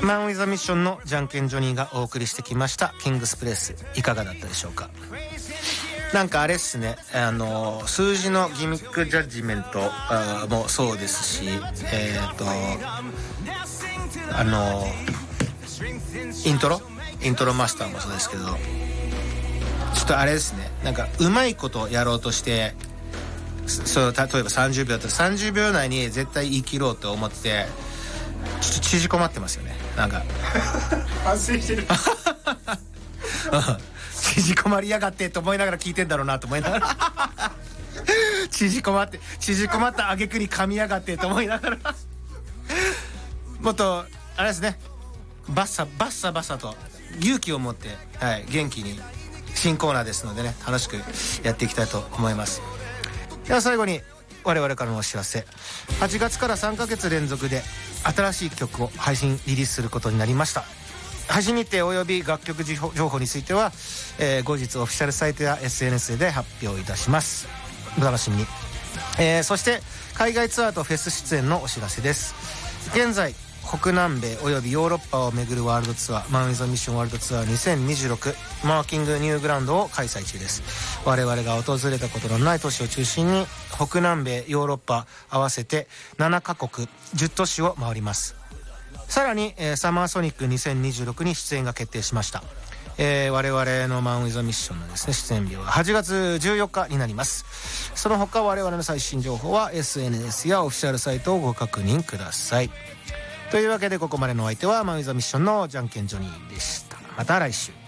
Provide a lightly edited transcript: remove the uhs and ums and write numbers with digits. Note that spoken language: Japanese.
マン・ウィザ・ミッションのじゃんけんジョニーがお送りしてきましたキングスプレス、いかがだったでしょうか。なんかあれっすね、数字のギミックジャッジメントもそうですし、イントロマスターもそうですけど、ちょっとあれですね、なんかうまいことやろうとして、そう例えば30秒だったら30秒内に絶対言い切ろうと思ってちょっと縮こまってますよね。なんか反省してる縮こまりやがってと思いながら聞いてんだろうなと思いながら縮こまった挙句に噛みやがってと思いながらもっとあれですね、バッサと勇気を持って、はい、元気に新コーナーですのでね、楽しくやっていきたいと思います。では最後に我々からのお知らせ。8月から3ヶ月連続で新しい曲を配信リリースすることになりました。配信日程および楽曲情報については、後日オフィシャルサイトや SNS で発表いたします。お楽しみに。そして海外ツアーとフェス出演のお知らせです。現在北南米およびヨーロッパを巡るワールドツアー、マン・ウィザ・ミッションワールドツアー2026マーキングニューグラウンドを開催中です。我々が訪れたことのない都市を中心に北南米ヨーロッパ合わせて7カ国10都市を回ります。さらに、サマーソニック2026に出演が決定しました。我々のマン・ウィザ・ミッションのですね、出演日は8月14日になります。その他我々の最新情報は SNS やオフィシャルサイトをご確認ください。というわけでここまでのお相手はマン・ウィザ・ミッションのじゃんけんジョニーでした。また来週。